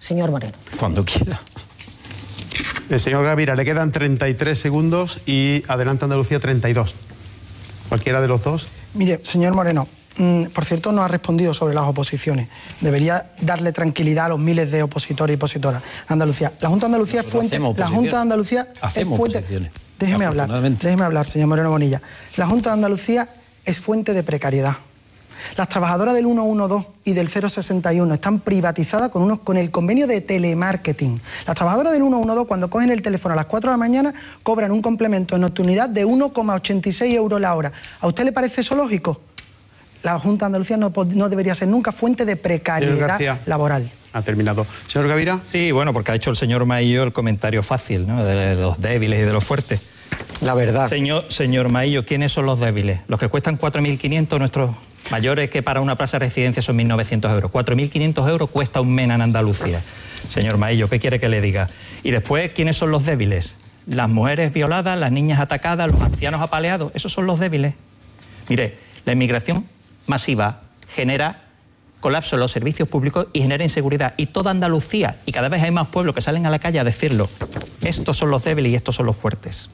señor Moreno. Cuando quiera. Señor Gavira, le quedan 33 segundos y Adelante Andalucía 32. ¿Cualquiera de los dos? Mire, señor Moreno, por cierto, no ha respondido sobre las oposiciones. Debería darle tranquilidad a los miles de opositores y opositoras en Andalucía. La Junta de Andalucía es fuente... La Junta de Andalucía es fuente... Déjeme hablar, señor Moreno Bonilla. La Junta de Andalucía es fuente de precariedad. Las trabajadoras del 112 y del 061 están privatizadas con el convenio de telemarketing. Las trabajadoras del 112, cuando cogen el teléfono a las 4 de la mañana, cobran un complemento de nocturnidad de 1,86 euros la hora. ¿A usted le parece eso lógico? La Junta de Andalucía no debería ser nunca fuente de precariedad laboral. Ha terminado. Señor Gavira. Sí, bueno, porque ha hecho el señor Maillo el comentario fácil, ¿no?, de los débiles y de los fuertes. La verdad. Señor Maillo, ¿quiénes son los débiles? Los que cuestan 4.500, nuestros mayores, que para una plaza de residencia son 1.900 euros. 4.500 euros cuesta un MENA en Andalucía. Señor Maillo, ¿qué quiere que le diga? Y después, ¿quiénes son los débiles? Las mujeres violadas, las niñas atacadas, los ancianos apaleados. Esos son los débiles. Mire, la inmigración masiva genera colapso en los servicios públicos y genera inseguridad. Y toda Andalucía, y cada vez hay más pueblos que salen a la calle a decirlo. Estos son los débiles y estos son los fuertes.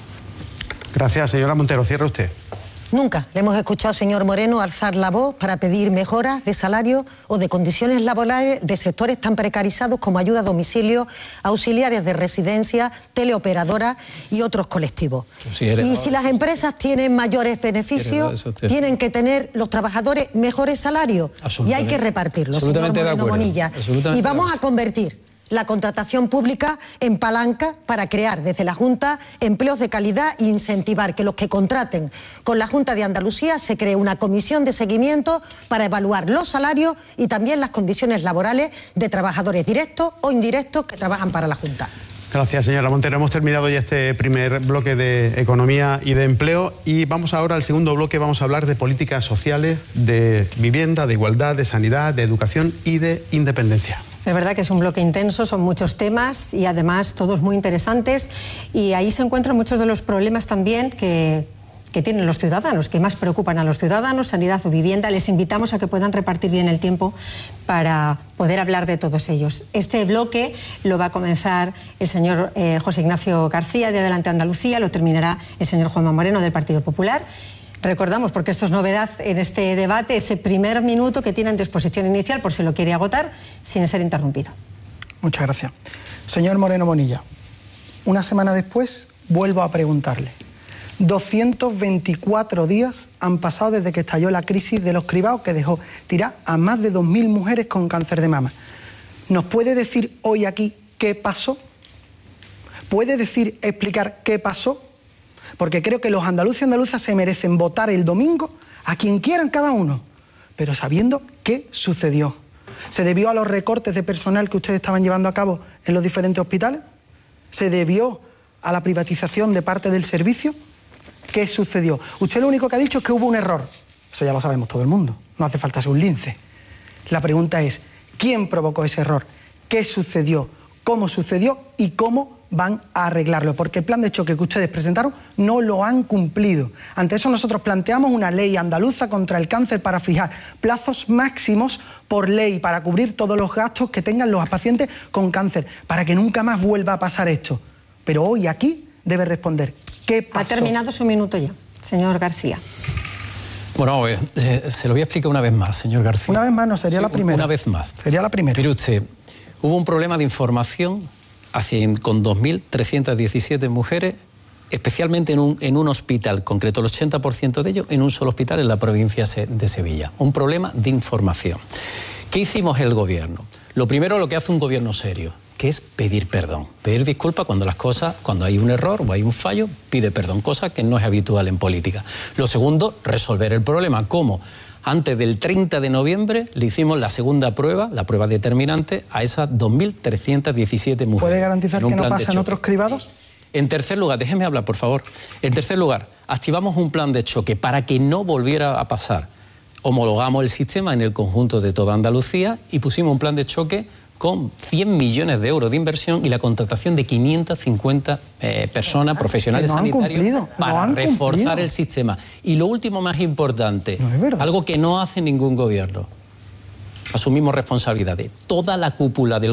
Gracias, señora Montero. Cierra usted. Nunca le hemos escuchado, señor Moreno, alzar la voz para pedir mejoras de salario o de condiciones laborales de sectores tan precarizados como ayuda a domicilio, auxiliares de residencia, teleoperadoras y otros colectivos. Y si las empresas tienen mayores beneficios, tienen que tener los trabajadores mejores salarios y hay que repartirlos, señor Moreno Bonilla. Y vamos a convertir la contratación pública en palanca para crear desde la Junta empleos de calidad e incentivar que los que contraten con la Junta de Andalucía se cree una comisión de seguimiento para evaluar los salarios y también las condiciones laborales de trabajadores directos o indirectos que trabajan para la Junta. Gracias, señora Montero. Hemos terminado ya este primer bloque de economía y de empleo y vamos ahora al segundo bloque. Vamos a hablar de políticas sociales, de vivienda, de igualdad, de sanidad, de educación y de independencia. Es verdad que es un bloque intenso, son muchos temas y además todos muy interesantes y ahí se encuentran muchos de los problemas también que tienen los ciudadanos, que más preocupan a los ciudadanos, sanidad o vivienda. Les invitamos a que puedan repartir bien el tiempo para poder hablar de todos ellos. Este bloque lo va a comenzar el señor José Ignacio García de Adelante Andalucía, lo terminará el señor Juanma Moreno del Partido Popular. Recordamos, porque esto es novedad en este debate, ese primer minuto que tienen de exposición inicial, por si lo quiere agotar, sin ser interrumpido. Muchas gracias. Señor Moreno Bonilla, una semana después vuelvo a preguntarle. 224 días han pasado desde que estalló la crisis de los cribados que dejó tirar a más de 2.000 mujeres con cáncer de mama. ¿Nos puede decir hoy aquí qué pasó? ¿Puede explicar qué pasó? Porque creo que los andaluces y andaluzas se merecen votar el domingo a quien quieran cada uno, pero sabiendo qué sucedió. ¿Se debió a los recortes de personal que ustedes estaban llevando a cabo en los diferentes hospitales? ¿Se debió a la privatización de parte del servicio? ¿Qué sucedió? Usted lo único que ha dicho es que hubo un error. Eso ya lo sabemos todo el mundo, no hace falta ser un lince. La pregunta es, ¿quién provocó ese error? ¿Qué sucedió? ¿Cómo sucedió? ¿Y cómo van a arreglarlo? Porque el plan de choque que ustedes presentaron no lo han cumplido. Ante eso nosotros planteamos una ley andaluza contra el cáncer para fijar plazos máximos por ley para cubrir todos los gastos que tengan los pacientes con cáncer, para que nunca más vuelva a pasar esto. Pero hoy aquí debe responder, ¿qué pasó? Ha terminado su minuto ya, señor García. Bueno, se lo voy a explicar una vez más, señor García. Una vez más, no, sería la primera. Una vez más. Sería la primera. Mire usted, hubo un problema de información con 2.317 mujeres, especialmente en un hospital, concreto el 80% de ellos, en un solo hospital en la provincia de Sevilla. Un problema de información. ¿Qué hicimos el gobierno? Lo primero, lo que hace un gobierno serio, que es pedir perdón. Pedir disculpas cuando hay un error o hay un fallo, pide perdón, cosa que no es habitual en política. Lo segundo, resolver el problema. ¿Cómo? Antes del 30 de noviembre le hicimos la segunda prueba, la prueba determinante, a esas 2.317 mujeres. ¿Puede garantizar que no pasa en otros cribados? En tercer lugar, déjeme hablar, por favor. En tercer lugar, activamos un plan de choque para que no volviera a pasar. Homologamos el sistema en el conjunto de toda Andalucía y pusimos un plan de choque con 100 millones de euros de inversión y la contratación de 550 personas, profesionales sanitarios, para reforzar el sistema. Y lo último más importante, algo que no hace ningún gobierno, asumimos responsabilidades. Toda la cúpula del